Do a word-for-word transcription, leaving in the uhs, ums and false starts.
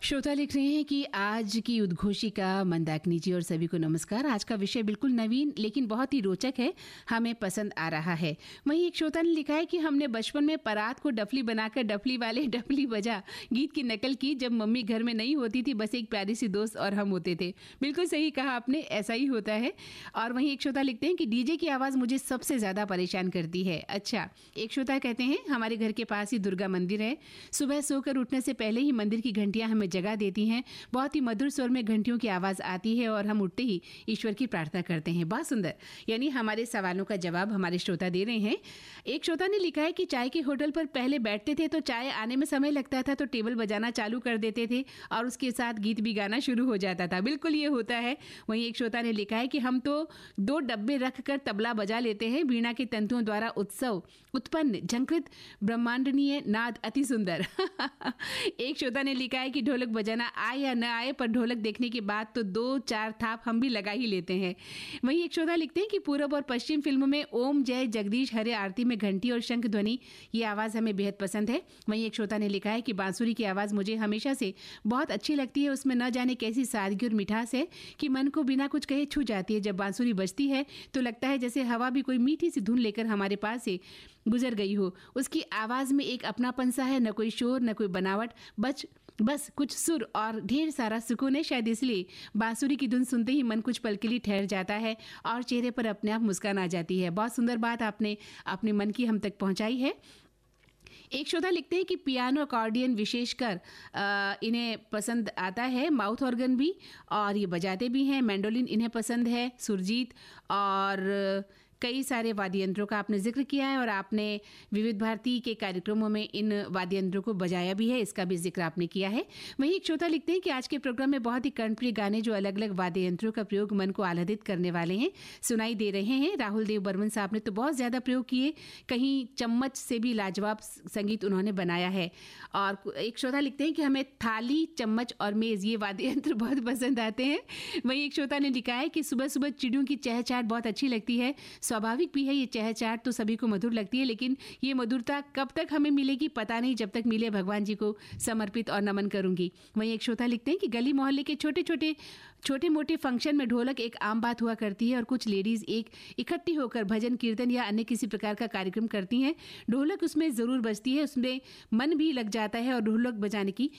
श्रोता लिख रहे हैं कि आज की उद्घोषिका मंदाकिनी जी और सभी को नमस्कार। आज का विषय बिल्कुल नवीन लेकिन बहुत ही रोचक है, हमें पसंद आ रहा है। वहीं एक श्रोता ने लिखा है कि हमने बचपन में परात को डफली बनाकर डफली वाले डफली बजा गीत की नकल की जब मम्मी घर में नहीं होती थी, बस एक प्यारी सी दोस्त और हम होते थे। बिल्कुल सही कहा आपने, ऐसा ही होता है। और वहीं एक श्रोता लिखते हैं कि डीजे की आवाज़ मुझे सबसे ज़्यादा परेशान करती है। अच्छा, एक श्रोता कहते हैं हमारे घर के पास ही दुर्गा मंदिर है, सुबह सोकर उठने से पहले ही मंदिर की घंटियाँ हमें जगा देती हैं। बहुत ही मधुर स्वर में घंटियों की आवाज आती है और हम उठते ही ईश्वर की प्रार्थना करते हैं। बहुत सुंदर। यानी हमारे सवालों का जवाब हमारे श्रोता दे रहे हैं। एक श्रोता ने लिखा है कि चाय के होटल पर पहले बैठते थे तो चाय आने में समय लगता था तो टेबल बजाना चालू कर देते थे और उसके साथ गीत भी गाना शुरू हो जाता था। बिल्कुल ये होता है। वहीं एक श्रोता ने लिखा है कि हम तो दो डब्बे रखकर तबला बजा लेते हैं, वीणा के तंतुओं द्वारा उत्सव उत्पन्न झंकृत ब्रह्मांडनीय नाद अति सुंदर। एक श्रोता ने लिखा है कि ढोलक बजाना आए या न आए पर ढोलक देखने के बाद तो दो चार थाप हम भी लगा ही लेते हैं। वहीं एक श्रोता लिखते हैं कि पूरब और पश्चिम फिल्मों में ओम जय जगदीश हरे आरती में घंटी और शंख ध्वनि, ये आवाज़ हमें बेहद पसंद है। वहीं एक श्रोता ने लिखा है कि बांसुरी की आवाज़ मुझे हमेशा से बहुत अच्छी लगती है, उसमें न जाने कैसी सादगी और मिठास है कि मन को बिना कुछ कहे छू जाती है। जब बांसुरी बजती है तो लगता है जैसे हवा भी कोई मीठी सी धुन लेकर हमारे पास से गुजर गई हो। उसकी आवाज़ में एक अपनापन सा है, न कोई शोर न कोई बनावट, बच बस कुछ सुर और ढेर सारा सुकून है। शायद इसलिए बांसुरी की धुन सुनते ही मन कुछ पल के लिए ठहर जाता है और चेहरे पर अपने आप मुस्कान आ जाती है। बहुत सुंदर बात आपने अपने मन की हम तक पहुंचाई है। एक श्रोता लिखते हैं कि पियानो अकॉर्डियन विशेषकर इन्हें पसंद आता है, माउथ ऑर्गन भी, और ये बजाते भी हैं। मैंडोलिन इन्हें पसंद है, सुरजीत और कई सारे वाद्य यंत्रों का आपने जिक्र किया है और आपने विविध भारती के कार्यक्रमों में इन वाद्य यंत्रों को बजाया भी है, इसका भी जिक्र आपने किया है। वहीं एक श्रोता लिखते हैं कि आज के प्रोग्राम में बहुत ही कर्णप्रिय गाने जो अलग अलग वाद्य यंत्रों का प्रयोग मन को आह्लादित करने वाले हैं सुनाई दे रहे हैं। राहुल देव बर्मन साहब ने तो बहुत ज़्यादा प्रयोग किए, कहीं चम्मच से भी लाजवाब संगीत उन्होंने बनाया है। और एक श्रोता लिखते हैं कि हमें थाली, चम्मच और मेज़, ये वाद्य यंत्र बहुत पसंद आते हैं। वहीं एक श्रोता ने लिखा है कि सुबह सुबह चिड़ियों की चहचहाट बहुत अच्छी लगती है। स्वाभाविक भी है, ये चहचहाट तो सभी को मधुर लगती है, लेकिन ये मधुरता कब तक हमें मिलेगी पता नहीं, जब तक मिले भगवान जी को समर्पित और नमन करूंगी। वहीं एक श्रोता लिखते हैं कि गली मोहल्ले के छोटे छोटे छोटे मोटे फंक्शन में ढोलक एक आम बात हुआ करती है और कुछ लेडीज एक इकट्ठी होकर भजन कीर्तन या अन्य किसी प्रकार का कार्यक्रम करती हैं। ढोलक उसमें ज़रूर बजती है, उसमें मन भी लग जाता है और ढोलक बजाने की